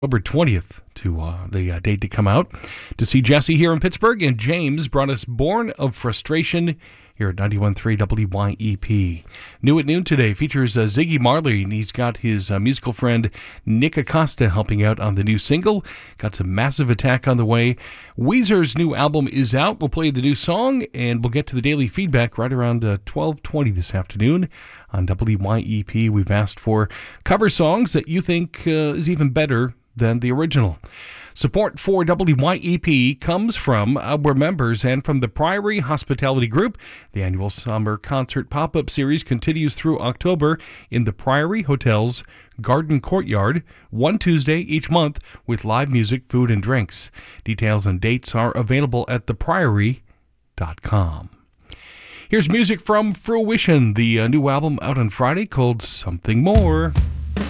October 20th to the date to come out to see Jesse here in Pittsburgh, and James brought us Born of Frustration here at 91.3 WYEP. New at noon today features Ziggy Marley, and he's got his musical friend Nick Acosta helping out on the new single. Got some Massive Attack on the way. Weezer's new album is out. We'll play the new song, and we'll get to the daily feedback right around 12:20 this afternoon on WYEP. We've asked for cover songs that you think is even better than the original. Support for WYEP comes from our members and from the Priory Hospitality Group. The annual summer concert pop-up series continues through October in the Priory Hotel's Garden Courtyard, one Tuesday each month with live music, food, and drinks. Details and dates are available at thepriory.com. Here's music from Fruition, the new album out on Friday called Something More.